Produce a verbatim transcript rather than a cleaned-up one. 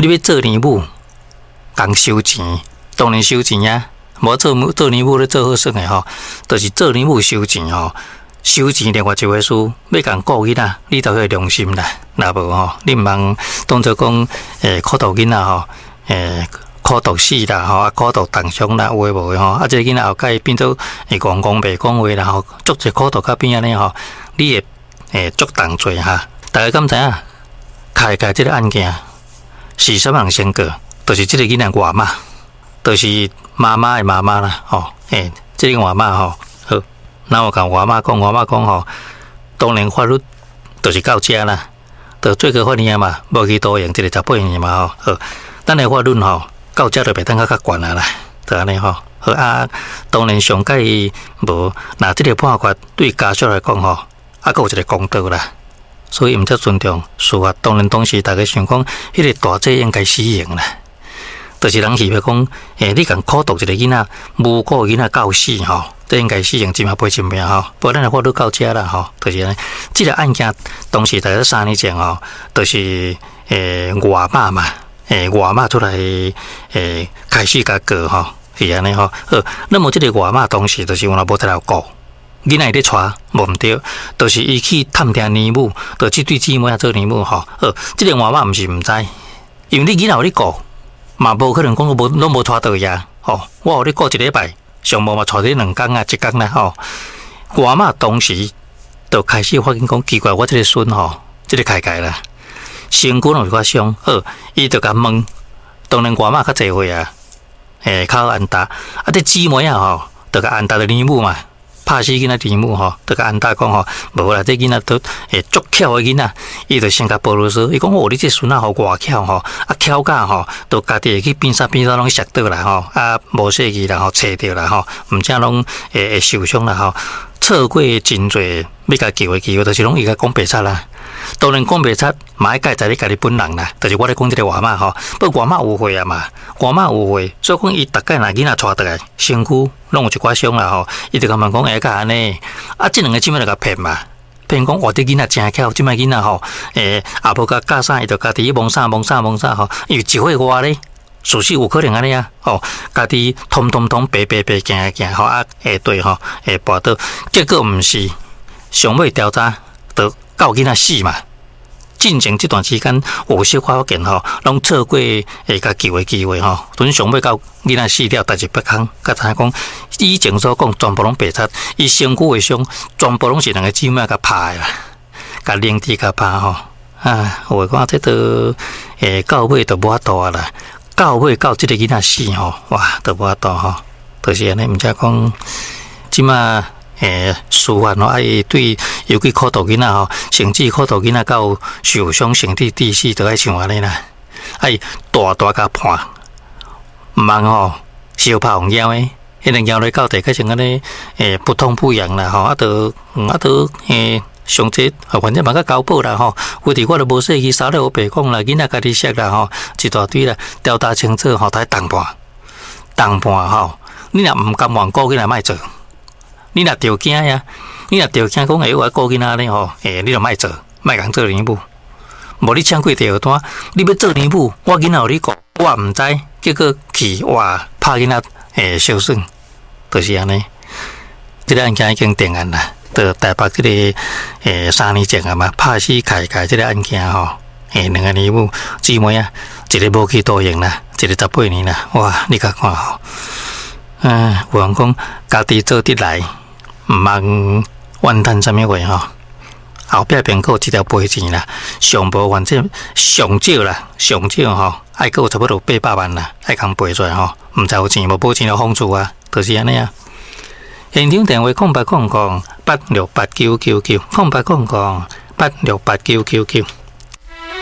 你要做年母，讲收钱，当然收钱啊。无做做年母咧做好耍诶吼，就是做年母收钱吼。收钱另外一回事，要共顾囡仔，你都要良心啦。若无吼，你毋通当作讲诶苦读囡仔吼，诶苦读死啦吼，啊苦读重伤啦，有诶无诶吼，啊即个囡仔后盖变做会讲讲袂讲话啦吼，足一苦读较变安尼吼，你会诶足重罪哈。大家敢知影？开开即个案件是啥人先过？就是即个囡仔外妈，就是妈妈诶妈妈啦吼，诶，即个外妈吼。那我讲外妈讲，外妈讲吼，当然法律就是到遮啦，就最高法院嘛，无去多用，即个十八年嘛吼。好，咱诶法律吼到遮就袂当较较悬啊啦，就安尼吼。好啊，当然上届无，那即个判决对家属来讲吼，啊，佫有一个公道啦，所以毋则尊重司法。当然当时大家想讲，迄个大罪应该死刑啦。就是人是要讲，诶，你共苦读一个囡仔，无顾囡仔到死吼，这应该死刑一命赔一命吼。不过咱的法律到遮啦吼，就是安尼。这个案件当时大概三年前吼，就是诶外妈嘛，诶外妈出来诶开始甲告吼，是安尼吼。好，那么这个外妈当时就是有若无在头顾，囡仔咧带无毋对，就是伊去探听年母，就即对姊妹啊做年母吼。好，这个外妈毋是毋知，因为你囡仔有咧顾。嘛无可能讲无拢无带倒呀，吼！我互你过一礼拜，上无嘛带你两工啊，一工啦，吼！外妈当时就开始发现讲奇怪，我这个孙吼，这个开开啦，身躯有较伤，好，伊就甲问，当然外妈较济岁啊，诶，较安达，啊，这姊妹啊吼，就甲安达的年母嘛。拍死囡仔题目吼，就甲安达讲吼，无啦，这囡仔都诶足巧的囡仔，伊就先甲保罗说，伊讲哦，你这孙仔吼外巧吼，啊巧甲吼，都家己会去变啥变啥拢摔倒啦吼，啊无细去啦吼，切着啦吼，毋正拢会会受伤啦吼，错过真侪要甲救的机会，就是拢伊甲讲白贼啦。当然讲白贼，嘛爱介在你家己本人啦，就是我咧讲即个外妈吼，不过外妈有会啊嘛，外妈有会，所以讲伊逐概若囡仔带倒来，身躯拢有一寡伤啦吼，伊就甲问讲，哎，甲安尼，啊，即两个姊妹就甲骗嘛，骗讲我这囡仔真巧，即摆囡仔吼，诶，也无甲教啥，伊就家己蒙啥蒙啥蒙啥吼，伊一岁外咧，事实有可能安尼啊，吼，家己通通通白白白行行吼，啊，诶对吼，诶跋倒，结果毋是，上尾调查，就到囡仔死嘛。进前这段时间有小可发现吼，拢错过会甲救的机会吼。准上尾到囡仔死了，但是不康，甲知影讲以前所讲全部拢白贼，伊身躯的伤全部拢是两个姊妹甲拍啦，甲连体甲拍吼。啊，我讲这都诶到尾都无法度啊啦，到尾到这个囡仔死吼，哇，都无法度吼，就是安尼，毋则讲即马。诶，司法吼，啊，伊对尤其苦读囡仔吼，甚至苦读囡仔到受伤，身体致死，都爱像安尼啦。啊，伊大大甲判，毋茫吼，小拍红腰诶，迄个腰咧到底较像安尼，诶，不痛不痒啦吼，啊，都啊都诶，上济反正嘛较交保啦吼，有伫我都无说去啥咧，我白讲啦，囡仔家己识啦吼，一大堆啦，调查清楚吼，才当判，当判吼，你若毋甘愿顾囡仔，莫做。你若着惊呀，你若着惊讲，哎，我顾囡仔咧吼，诶，你就莫做，莫共做年母，无你抢过条单，你要做年母，我囡仔互你顾，我毋知，结果去哇拍囡仔诶受损，就是安尼。这个案件已经定案啦，到台北这个诶三年前啊嘛，拍死开开这个案件吼，诶两个年母姊妹啊，一个无去多用啦，一个十八年啦，哇，你甲看吼，嗯，有人讲家己做得来。毋茫怨叹啥物话吼，后壁边有一条赔钱啦，上无反正上少啦，上少吼，爱有差不多八百万啦，爱共赔出来吼，毋知有钱无保钱就放厝啊，就是安尼啊。现场电话空八空空八六八九九九，空八空空八六八九九九。